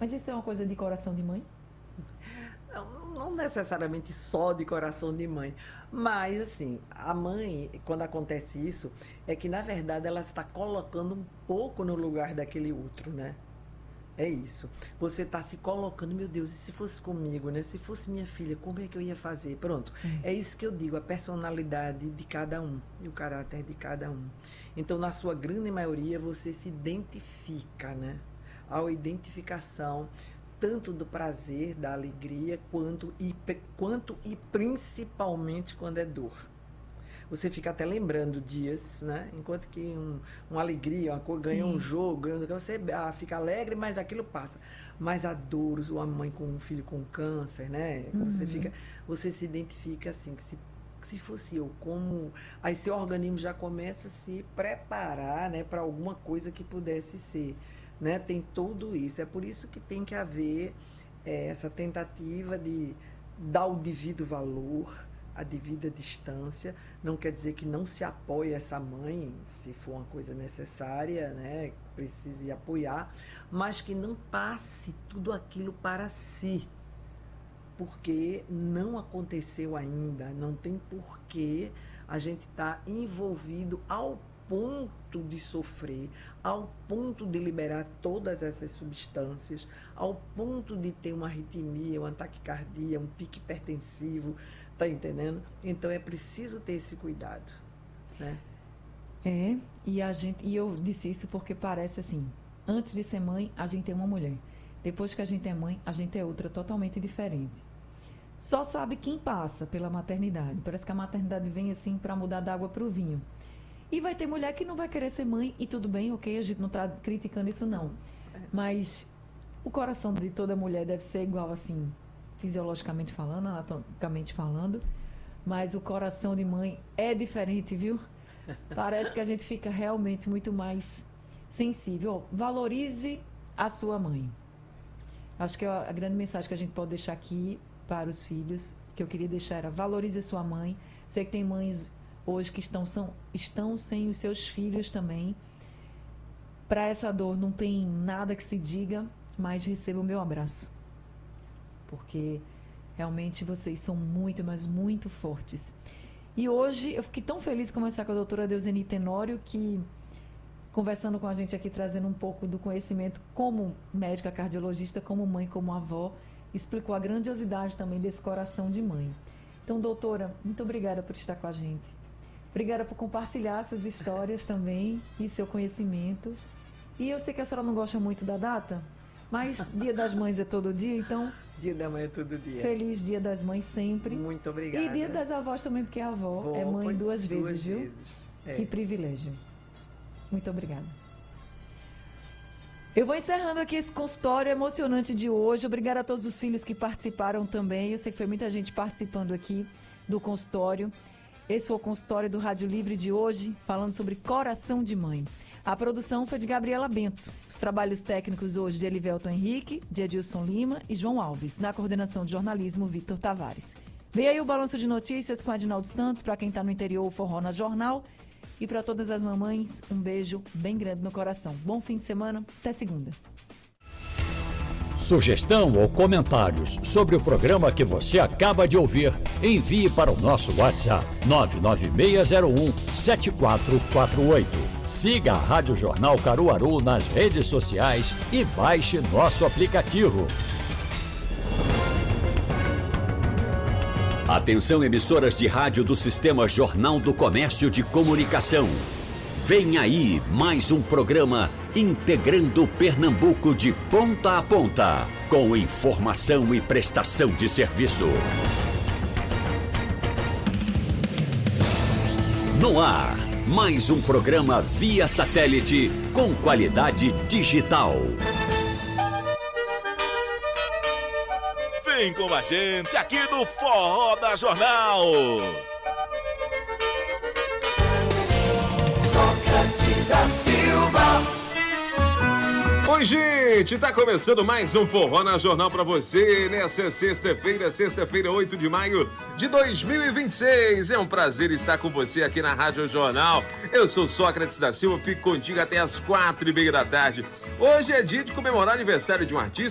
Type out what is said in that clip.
Mas isso é uma coisa de coração de mãe? Não necessariamente só de coração de mãe, mas assim, a mãe, quando acontece isso, é que na verdade ela está colocando um pouco no lugar daquele outro, né? É isso. Você está se colocando, meu Deus, e se fosse comigo, né? Se fosse minha filha, como é que eu ia fazer? Pronto. É isso que eu digo, a personalidade de cada um e o caráter de cada um. Então, na sua grande maioria, você se identifica, né? A identificação tanto do prazer, da alegria, quanto e principalmente quando é dor. Você fica até lembrando dias, né? Enquanto que uma alegria, uma coisa, ganha um jogo, você fica alegre, mas daquilo passa. Mas a dor, uma mãe com um filho com câncer, né? Você se identifica assim, que se fosse eu, como... Aí seu organismo já começa a se preparar, né, para alguma coisa que pudesse ser. Né? Tem tudo isso. É por isso que tem que haver essa tentativa de dar o devido valor, a devida distância. Não quer dizer que não se apoie essa mãe, se for uma coisa necessária, né? Precise apoiar, mas que não passe tudo aquilo para si, porque não aconteceu ainda, não tem porquê a gente estar envolvido ao ponto de sofrer, ao ponto de liberar todas essas substâncias, ao ponto de ter uma arritmia, uma taquicardia, um pique hipertensivo, tá entendendo? Então é preciso ter esse cuidado, né? E eu disse isso porque parece assim, antes de ser mãe, a gente é uma mulher. Depois que a gente é mãe, a gente é outra, totalmente diferente. Só sabe quem passa pela maternidade. Parece que a maternidade vem assim para mudar da água para o vinho. E vai ter mulher que não vai querer ser mãe, e tudo bem, ok, a gente não está criticando isso não. Mas o coração de toda mulher deve ser igual assim, fisiologicamente falando, anatomicamente falando, mas o coração de mãe é diferente, viu? Parece que a gente fica realmente muito mais sensível. Valorize a sua mãe. Acho que a grande mensagem que a gente pode deixar aqui para os filhos, que eu queria deixar era: valorize a sua mãe. Sei que tem mães hoje que estão sem os seus filhos também. Para essa dor não tem nada que se diga, mas receba o meu abraço. Porque realmente vocês são muito, mas muito fortes. E hoje eu fiquei tão feliz de conversar com a doutora Deuseni Tenório, que, conversando com a gente aqui, trazendo um pouco do conhecimento como médica cardiologista, como mãe, como avó, explicou a grandiosidade também desse coração de mãe. Então, doutora, muito obrigada por estar com a gente. Obrigada por compartilhar essas histórias também e seu conhecimento. E eu sei que a senhora não gosta muito da data, mas Dia das Mães é todo dia, então... Dia da Mãe é todo dia. Feliz Dia das Mães sempre. Muito obrigada. E Dia das Avós também, porque a avó é mãe duas vezes, viu? Que privilégio. Muito obrigada. Eu vou encerrando aqui esse consultório emocionante de hoje. Obrigada a todos os filhos que participaram também. Eu sei que foi muita gente participando aqui do consultório. Esse foi o consultório do Rádio Livre de hoje, falando sobre coração de mãe. A produção foi de Gabriela Bento. Os trabalhos técnicos hoje de Elivelton Henrique, de Edilson Lima e João Alves. Na coordenação de jornalismo, Victor Tavares. Vem aí o Balanço de Notícias com Adinaldo Santos, para quem está no interior, o Forró na Jornal. E para todas as mamães, um beijo bem grande no coração. Bom fim de semana, até segunda. Sugestão ou comentários sobre o programa que você acaba de ouvir, envie para o nosso WhatsApp 99601-7448. Siga a Rádio Jornal Caruaru nas redes sociais e baixe nosso aplicativo. Atenção, emissoras de rádio do Sistema Jornal do Comércio de Comunicação. Vem aí mais um programa integrando Pernambuco de ponta a ponta, com informação e prestação de serviço. No ar, mais um programa via satélite com qualidade digital. Vem com a gente aqui no Forró da Jornal. Sócrates da Silva. Oi, gente, tá começando mais um Forró na Jornal pra você nessa sexta-feira, 8 de maio de 2026. É um prazer estar com você aqui na Rádio Jornal. Eu sou Sócrates da Silva, fico contigo até as 4:30 da tarde. Hoje é dia de comemorar o aniversário de um artista